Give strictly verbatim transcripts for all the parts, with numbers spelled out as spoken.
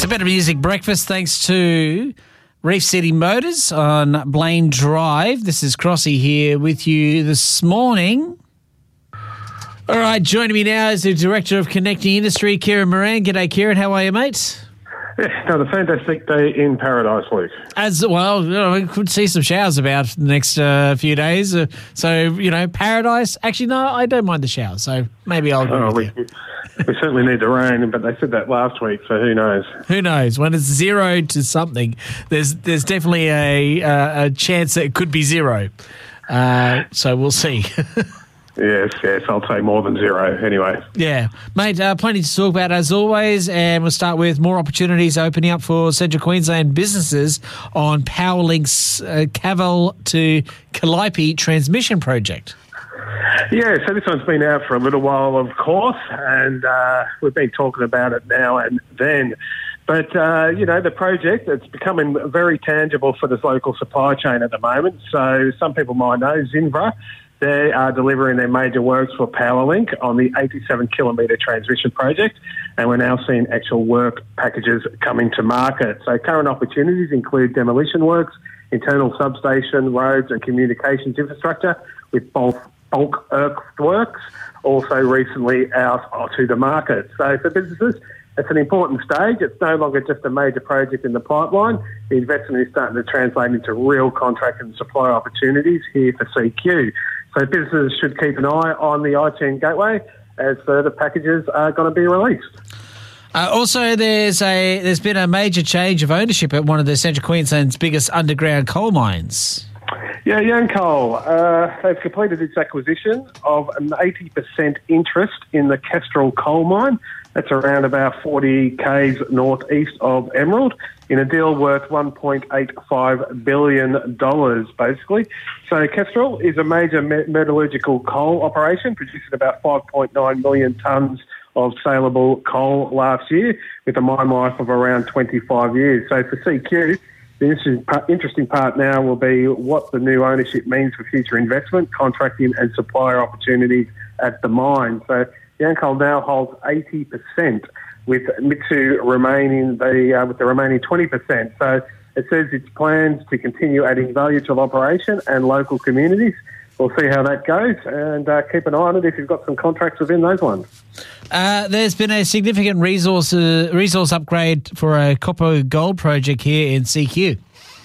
a Better Music Breakfast thanks to Reef City Motors on Blaine Drive. This is Crossy here with you this morning. All right, joining me now is the Director of Connecting Industry, Kieran Moran. G'day, Kieran. How are you, mate? Yeah, another fantastic day in paradise, Luke. As well, you know, we could see some showers about the next uh, few days. Uh, so, you know, paradise. Actually, no, I don't mind the showers. So maybe I'll oh, go with we, you. we certainly need the rain, but they said that last week, so who knows? Who knows? When it's zero to something, there's there's definitely a uh, a chance that it could be zero. Uh, so we'll see. Yes, yes, I'll say more than zero anyway. Yeah. Mate, uh, plenty to talk about as always, and we'll start with more opportunities opening up for Central Queensland businesses on Powerlink's uh, Caval to Calliope transmission project. Yeah, so this one's been out for a little while, of course, and uh, we've been talking about it now and then. But, uh, you know, the project, it's becoming very tangible for this local supply chain at the moment. So some people might know Zinvra. They are delivering their major works for Powerlink on the eighty-seven kilometre transmission project, and we're now seeing actual work packages coming to market. So current opportunities include demolition works, internal substation, roads and communications infrastructure with bulk, bulk earthworks, also recently out to the market. So for businesses, it's an important stage. It's no longer just a major project in the pipeline. The investment is starting to translate into real contract and supply opportunities here for C Q. So businesses should keep an eye on the I T N Gateway as further packages are going to be released. Uh, also, there's a there's been a major change of ownership at one of the Central Queensland's biggest underground coal mines. Yeah, Yancoal, uh, they've completed its acquisition of an eighty percent interest in the Kestrel coal mine. That's around about forty kays northeast of Emerald, in a deal worth one point eight five billion dollars, basically. So Kestrel is a major metallurgical coal operation, producing about five point nine million tonnes of saleable coal last year, with a mine life of around twenty-five years. So for C Q, the interesting part now will be what the new ownership means for future investment, contracting and supplier opportunities at the mine. So Yancoal now holds eighty percent, with Mitsui remaining the uh, with the remaining twenty percent. So it says its plans to continue adding value to the operation and local communities. We'll see how that goes, and uh, keep an eye on it if you've got some contracts within those ones. Uh, there's been a significant resource uh, resource upgrade for a copper gold project here in C Q.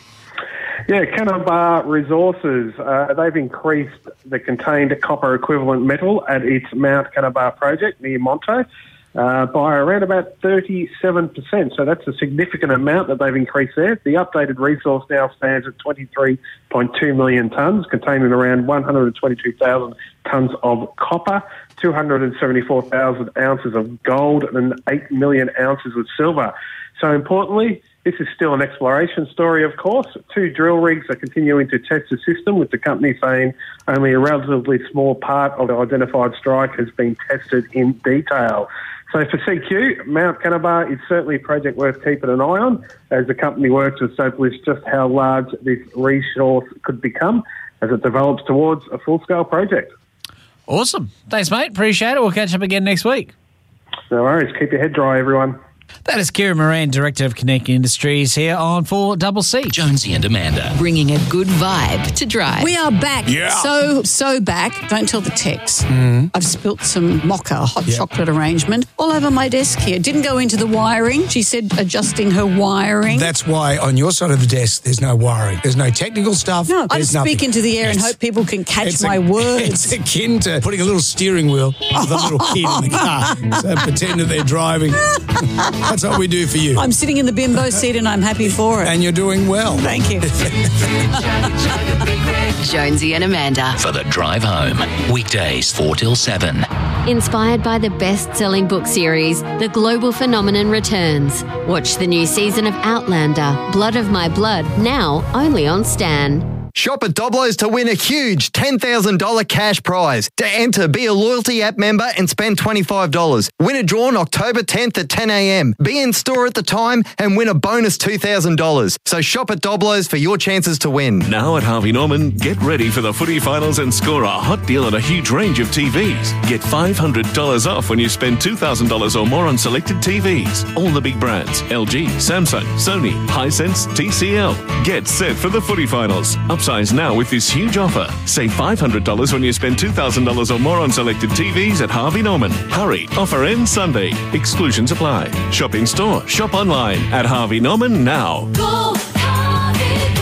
Yeah, Canabar Resources, uh, they've increased the contained copper equivalent metal at its Mount Canabar project near Monto uh, by around about thirty-seven percent. So that's a significant amount that they've increased there. The updated resource now stands at twenty-three point two million tonnes, containing around one hundred twenty-two thousand tonnes of copper, two hundred seventy-four thousand ounces of gold and eight million ounces of silver. So importantly, this is still an exploration story, of course. Two drill rigs are continuing to test the system, with the company saying only a relatively small part of the identified strike has been tested in detail. So for C Q, Mount Canabar is certainly a project worth keeping an eye on, as the company works to establish just how large this resource could become as it develops towards a full-scale project. Awesome. Thanks, mate. Appreciate it. We'll catch up again next week. No worries. Keep your head dry, everyone. That is Kieran Moran, Director of Connecting Industries, here on four C C. Jonesy and Amanda. Bringing a good vibe to drive. We are back. Yeah. So, so back. Don't tell the tex. Mm. I've spilt some mocha hot Yep. chocolate arrangement all over my desk here. Didn't go into the wiring. She said adjusting her wiring. That's why on your side of the desk there's no wiring. There's no technical stuff. no, I There's just nothing. speak into the air and It's- hope people can catch it's my a- words. It's akin to putting a little steering wheel with a little kid in the car. So pretend that they're driving. That's what we do for you. I'm sitting in the bimbo seat and I'm happy for it. And you're doing well. Thank you. Jonesy and Amanda. For the drive home. Weekdays four till seven. Inspired by the best-selling book series, The Global Phenomenon returns. Watch the new season of Outlander, Blood of My Blood, now only on Stan. Shop at Doblo's to win a huge ten thousand dollars cash prize. To enter, be a loyalty app member and spend twenty-five dollars. Winner drawn October tenth at ten a.m. Be in store at the time and win a bonus two thousand dollars. So shop at Doblo's for your chances to win. Now at Harvey Norman, get ready for the footy finals and score a hot deal on a huge range of T Vs. Get five hundred dollars off when you spend two thousand dollars or more on selected T Vs. All the big brands: L G, Samsung, Sony, Hisense, T C L. Get set for the footy finals. Upsize now with this huge offer. Save five hundred dollars when you spend two thousand dollars or more on selected T Vs at Harvey Norman. Hurry, offer ends Sunday. Exclusions apply. Shop in store, shop online at Harvey Norman now. Go, Harvey,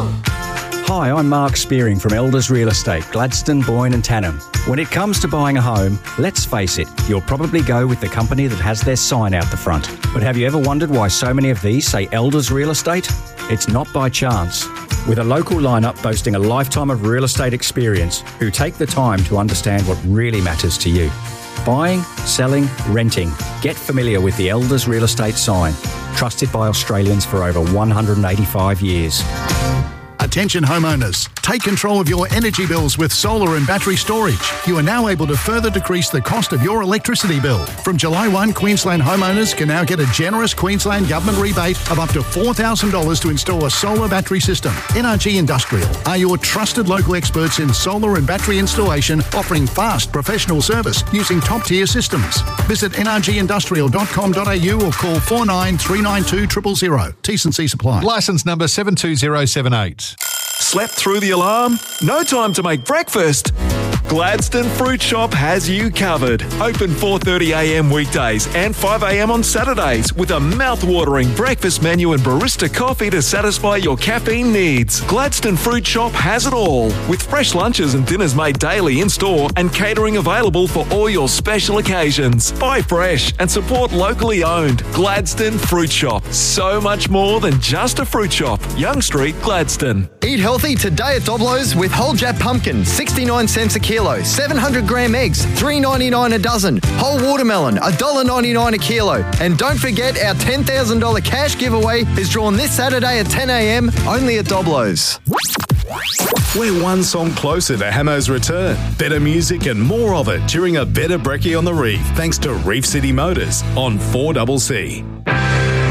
go. Hi, I'm Mark Spearing from Elders Real Estate, Gladstone, Boyne and Tannum. When it comes to buying a home, let's face it, you'll probably go with the company that has their sign out the front. But have you ever wondered why so many of these say Elders Real Estate? It's not by chance. With a local lineup boasting a lifetime of real estate experience who take the time to understand what really matters to you. Buying, selling, renting. Get familiar with the Elders Real Estate sign. Trusted by Australians for over one hundred eighty-five years. Attention homeowners, take control of your energy bills with solar and battery storage. You are now able to further decrease the cost of your electricity bill. From July first, Queensland homeowners can now get a generous Queensland Government rebate of up to four thousand dollars to install a solar battery system. N R G Industrial are your trusted local experts in solar and battery installation, offering fast professional service using top-tier systems. Visit n r g industrial dot com dot a u or call four nine three nine two zero zero zero. T's and C's apply. Licence number seven two zero seven eight. Slept through the alarm? No time to make breakfast? Gladstone Fruit Shop has you covered. Open four thirty a.m. weekdays and five a.m. on Saturdays with a mouth-watering breakfast menu and barista coffee to satisfy your caffeine needs. Gladstone Fruit Shop has it all, with fresh lunches and dinners made daily in-store and catering available for all your special occasions. Buy fresh and support locally owned. Gladstone Fruit Shop. So much more than just a fruit shop. Young Street, Gladstone. Eat healthy today at Doblo's with whole Jap pumpkin, sixty-nine cents a kilo, seven hundred gram eggs, three ninety-nine a dozen, whole watermelon, one dollar ninety-nine a kilo. And don't forget our ten thousand dollars cash giveaway is drawn this Saturday at ten a.m. only at Doblo's. We're one song closer to Hamo's return. Better music and more of it during a better brekkie on the Reef, thanks to Reef City Motors on four C C.